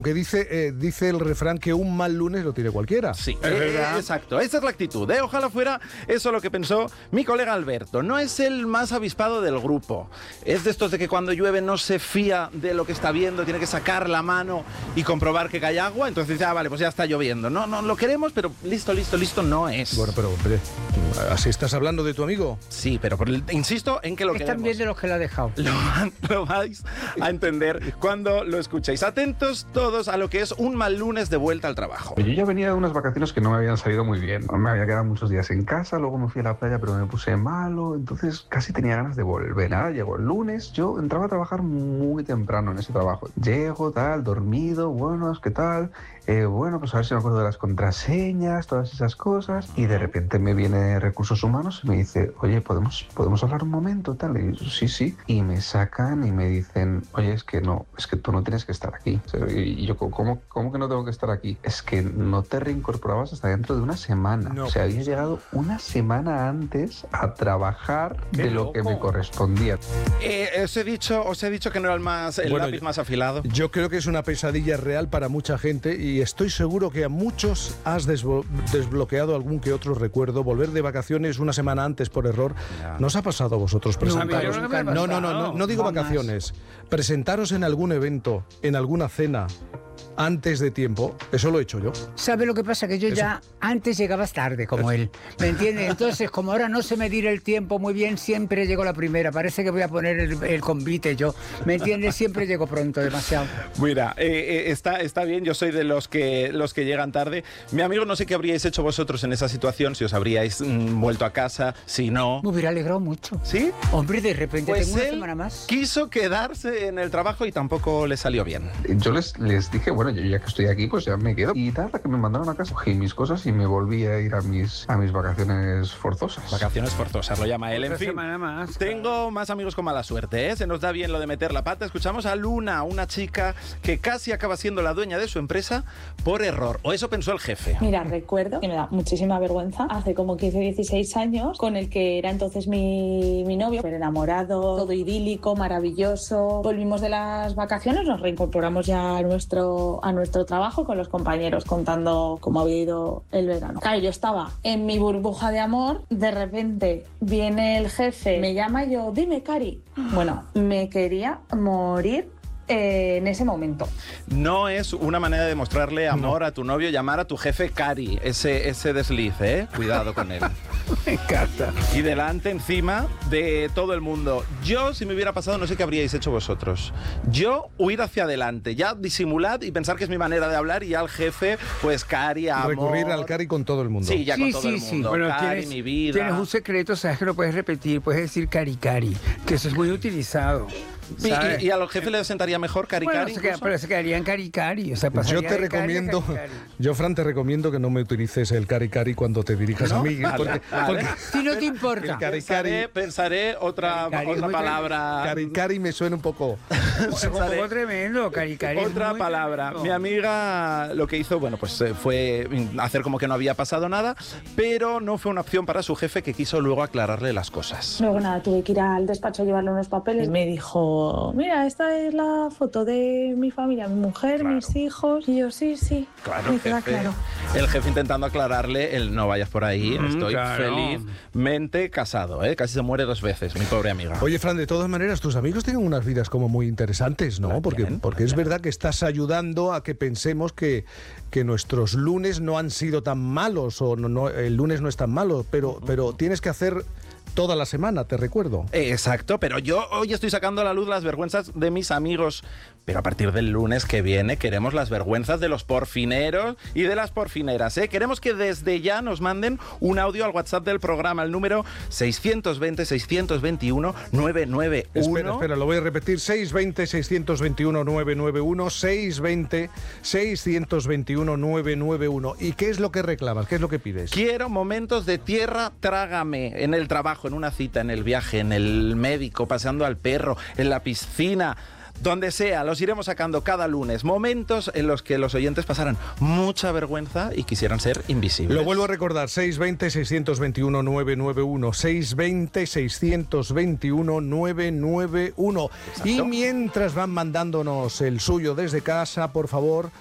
Que dice el refrán que un mal lunes lo tiene cualquiera. Sí, exacto. Esa es la actitud, ¿eh? Ojalá fuera eso lo que pensó mi colega Alberto. No es el más avispado del grupo. Es de estos de que cuando llueve no se fía de lo que está viendo, tiene que sacar la mano y comprobar que cae agua. Entonces dice, vale, pues ya está lloviendo. No lo queremos, pero listo no es. Bueno, pero hombre, ¿así estás hablando de tu amigo? Sí, pero insisto en que lo queremos. Es también de los que lo ha dejado. Lo vais a entender cuando lo escuchéis. Atentos todos a lo que es un mal lunes de vuelta al trabajo. Yo ya venía de unas vacaciones que no me habían salido muy bien. Me había quedado muchos días en casa, luego me fui a la playa pero me puse malo, entonces casi tenía ganas de volver. Nada, llegó el lunes, yo entraba a trabajar muy temprano en ese trabajo. Llego, tal, dormido, buenos, ¿qué tal? Bueno, pues a ver si me acuerdo de las contraseñas, todas esas cosas. Y de repente me viene Recursos Humanos y me dice, oye, ¿podemos hablar un momento? Tal. Y yo, sí. Y me sacan y me dicen, oye, es que tú no tienes que estar aquí. Y yo, ¿cómo que no tengo que estar aquí? Es que no te reincorporabas hasta dentro de una semana. No. O sea, había llegado una semana antes a trabajar de lo que me correspondía. Os he dicho que no era el lápiz más afilado. Yo creo que es una pesadilla real para mucha gente y estoy seguro que a muchos has desbloqueado algún que otro recuerdo. Volver de vacaciones una semana antes por error. Ya. ¿No os ha pasado a vosotros presentaros? No digo Jamás. vacaciones. Presentaros en algún evento, en alguna cena, antes de tiempo. Eso lo he hecho yo. ¿Sabe lo que pasa? Que yo ya antes llegabas tarde, como él. ¿Me entiendes? Entonces, como ahora no sé medir el tiempo muy bien, siempre llego la primera. Parece que voy a poner el convite yo. ¿Me entiendes? Siempre llego pronto, demasiado. Mira, está bien, yo soy de los que llegan tarde. Mi amigo, no sé qué habríais hecho vosotros en esa situación, si os habríais vuelto a casa, si no. Me hubiera alegrado mucho. ¿Sí? Hombre, de repente Pues tengo una él semana más. quiso quedarse en el trabajo y tampoco le salió bien. Yo les dije, bueno, yo ya que estoy aquí, pues ya me quedo. Y tal, que me mandaron a casa, cogí mis cosas y me volví a ir a mis vacaciones forzosas. Vacaciones forzosas, lo llama él. En Otra fin, semana más. tengo más amigos con mala suerte, ¿eh? Se nos da bien lo de meter la pata. Escuchamos a Luna, una chica que casi acaba siendo la dueña de su empresa por error. O eso pensó el jefe. Mira, recuerdo que me da muchísima vergüenza, hace como 15, 16 años, con el que era entonces mi novio, pero enamorado, todo idílico, maravilloso. Volvimos de las vacaciones, nos reincorporamos ya a nuestro trabajo con los compañeros contando cómo había ido el verano. Claro, yo estaba en mi burbuja de amor, de repente viene el jefe, me llama y yo, dime, Cari. Bueno, me quería morir en ese momento. No es una manera de mostrarle amor a tu novio llamar a tu jefe Cari, ese desliz, ¿eh? Cuidado con él. Me encanta. Y delante, encima de todo el mundo. Yo, si me hubiera pasado, no sé qué habríais hecho vosotros. Yo, huir hacia adelante, ya disimulad y pensar que es mi manera de hablar y ya al jefe, pues Cari, amor. Recurrir al Cari con todo el mundo. Sí, ya con todo el mundo. Bueno, Cari, mi vida. Tienes un secreto, sabes que lo puedes repetir, puedes decir cari, que eso es muy utilizado. ¿sabes? Y a los jefes les sentaría mejor Cari, Bueno, Cari. pero se quedarían cari, o sea, Yo pasaría te de cari a recomiendo, cari. Fran, te recomiendo que no me utilices el cari cuando te dirijas a mí. Vale. Si no te importa. El cari, Pensaré otra palabra. cari me suena un poco. Es un poco tremendo, cari. Otra palabra. Mi amiga lo que hizo, bueno, pues fue hacer como que no había pasado nada, pero no fue una opción para su jefe, que quiso luego aclararle las cosas. Luego nada, tuve que ir al despacho a llevarle unos papeles. Me dijo, mira, esta es la foto de mi familia, mi mujer, Claro. mis hijos. Y yo, sí. Claro, Me queda claro. el jefe intentando aclararle el no vayas por ahí, estoy claro. felizmente casado, ¿eh? Casi se muere 2 veces, mi pobre amiga. Oye, Fran, de todas maneras, tus amigos tienen unas vidas como muy interesantes, ¿no? Porque es verdad que estás ayudando a que pensemos que nuestros lunes no han sido tan malos, o no, el lunes no es tan malo, pero tienes que hacer toda la semana, te recuerdo. Exacto, pero yo hoy estoy sacando a la luz las vergüenzas de mis amigos, pero a partir del lunes que viene queremos las vergüenzas de los porfineros y de las porfineras, ¿eh? Queremos que desde ya nos manden un audio al WhatsApp del programa, el número 620-621-991. Espera, lo voy a repetir, 620-621-991, 620-621-991. ¿Y qué es lo que reclamas? ¿Qué es lo que pides? Quiero momentos de tierra, trágame, en el trabajo, en una cita, en el viaje, en el médico, paseando al perro, en la piscina. donde sea, los iremos sacando cada lunes. Momentos en los que los oyentes pasaran mucha vergüenza y quisieran ser invisibles. Lo vuelvo a recordar, 620-621-991, 620-621-991. Y mientras van mandándonos el suyo desde casa, por favor,